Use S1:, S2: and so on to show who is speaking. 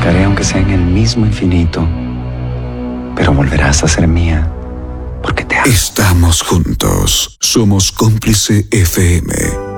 S1: buscaré aunque sea en el mismo infinito, pero volverás a ser mía, porque te amo.
S2: Estamos juntos. Somos Cómplice FM.